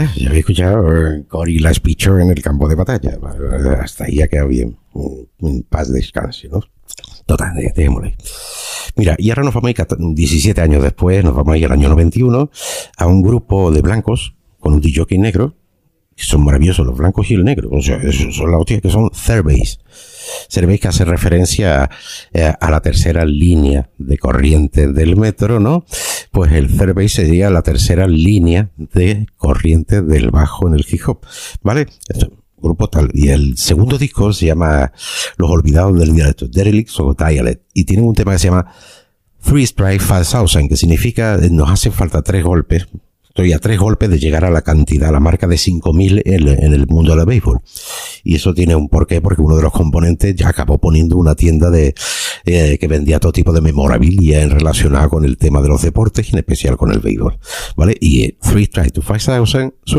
Ya había escuchado Gorillaz Picture en el campo de batalla. Hasta ahí ya queda bien. Paz descanse, ¿no? Total, dejémosle. Mira, y ahora nos vamos a ir 17 años después, nos vamos a ir al año 91 a un grupo de blancos con un DJ negro. Son maravillosos los blancos y el negro. O sea, son las hostias que son Third-Base. Third-Base, que hace referencia a la tercera línea de corriente del metro, ¿no? Pues el Third-Base sería la tercera línea de corriente del bajo en el hip hop, ¿vale? Grupo tal. Y el segundo disco se llama Los Olvidados del Dialecto, Derelicts of Dialect, y tienen un tema que se llama Three Strikes 5000, que significa nos hacen falta 3 golpes. Estoy a 3 golpes de llegar a la cantidad, a la marca de 5000 en el mundo del béisbol. Y eso tiene un porqué, porque uno de los componentes ya acabó poniendo una tienda que vendía todo tipo de memorabilia relacionada con el tema de los deportes, y en especial con el béisbol, ¿vale? Y Three Strikes to 5000